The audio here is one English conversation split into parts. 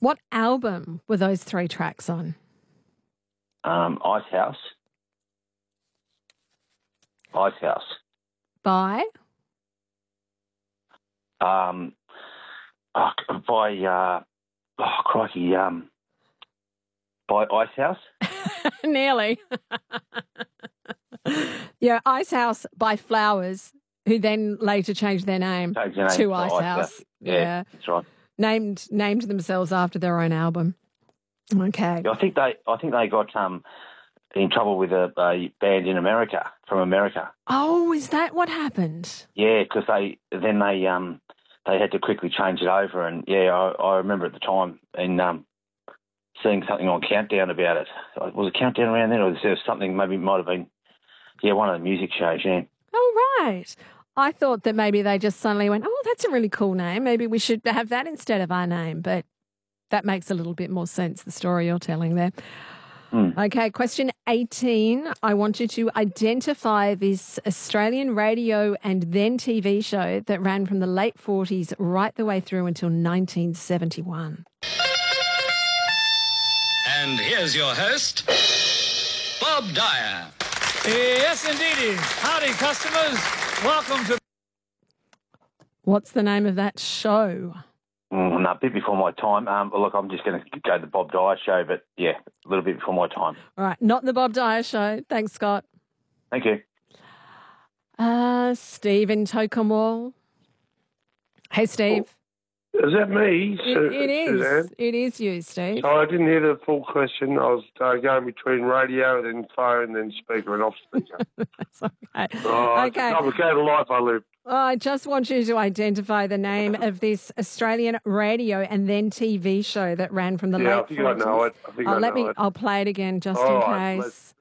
What album were those 3 tracks on? Ice House. Ice House. By? Crikey. By Ice House. Nearly. Yeah, Ice House by Flowers, who then later changed their name to Ice House. Yeah, that's right. Named themselves after their own album. Okay. Yeah, I think they got in trouble with a band in America, from America. Oh, is that what happened? Yeah, because they had to quickly change it over, and I remember at the time and seeing something on Countdown about it. Was it Countdown around then, or was there something? Maybe it might have been one of the music shows. Yeah. Oh, right. I thought that maybe they just suddenly went, oh, that's a really cool name. Maybe we should have that instead of our name. But that makes a little bit more sense, the story you're telling there. Okay, question 18. I want you to identify this Australian radio and then TV show that ran from the late 40s right the way through until 1971. And here's your host, Bob Dyer. Yes, indeed. Howdy, customers. Welcome to... What's the name of that show? No, a bit before my time. Look, I'm just going to go to the Bob Dyer show, but yeah, a little bit before my time. All right, not the Bob Dyer show. Thanks, Scott. Thank you. Steve in Tocumwal. Hey, Steve. Is that me? It is. Suzanne? It is you, Steve. So I didn't hear the full question. I was going between radio, then phone, then speaker and off speaker. That's okay. Oh, Okay. It's a complicated life I live. I just want you to identify the name of this Australian radio and then TV show that ran from the late 40s. I think I know it. I'll play it again just All in right, case.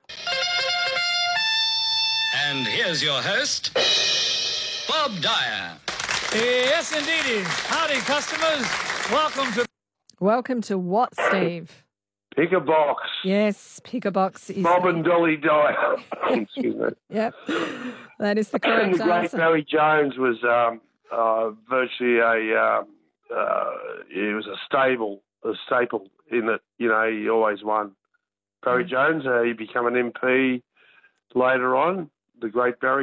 And here's your host, Bob Dyer. Yes, indeed. Howdy, customers. Welcome to what, Steve? Pick a box. Yes, pick a box. Is Bob and Dolly Dyer. Excuse me. Yep, that is the correct And the great answer. Barry Jones was virtually it was a staple in that, he always won. Barry Jones, he became an MP later on, the great Barry